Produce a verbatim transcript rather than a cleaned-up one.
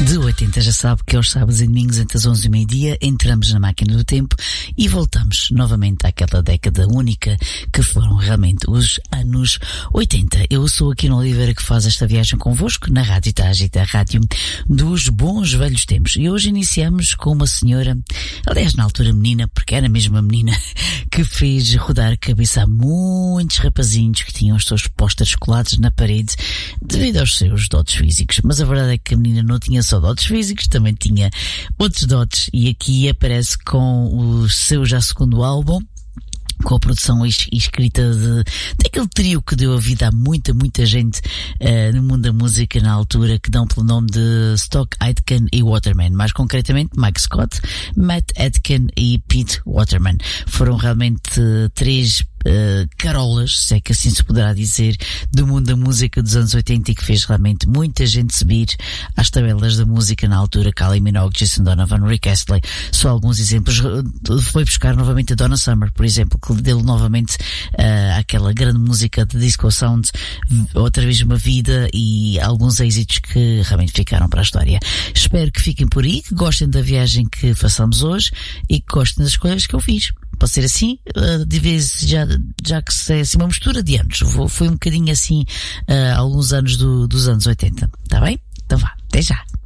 De oitenta, já sabe que aos sábados e domingos entre as onze e meio-dia entramos na máquina do tempo e voltamos novamente àquela década única que foram realmente os anos oitenta. Eu sou aqui no Oliveira que faz esta viagem convosco na Rádio Tágita, a rádio dos bons velhos tempos. E hoje iniciamos com uma senhora, aliás na altura menina, porque era mesmo uma menina, que fez rodar a cabeça a muitos rapazinhos que tinham os seus pósteres colados na parede devido aos seus dotes físicos. Mas a verdade é que a menina não tinha só dotes físicos, também tinha outros dotes, e aqui aparece com o seu já segundo álbum, com a produção e escrita de, daquele trio que deu a vida a muita, muita gente uh, no mundo da música na altura, que dão pelo nome de Stock Aitken e Waterman. Mais concretamente, Mike Scott, Matt Aitken e Pete Waterman. Foram realmente uh, três Uh, carolas, se é que assim se poderá dizer, do mundo da música dos anos oitenta, e que fez realmente muita gente subir às tabelas da música na altura. Kylie Minogue, Jason Donovan, Rick Astley, só alguns exemplos. Foi buscar novamente a Donna Summer, por exemplo, que deu novamente uh, aquela grande música de Disco Sound outra vez uma vida, e alguns êxitos que realmente ficaram para a história. Espero que fiquem por aí, que gostem da viagem que façamos hoje e que gostem das escolhas que eu fiz. Pode ser assim, de vez, já, já que é assim uma mistura de anos. Foi um bocadinho assim, uh, alguns anos do, dos anos oitenta. Tá bem? Então vá, até já.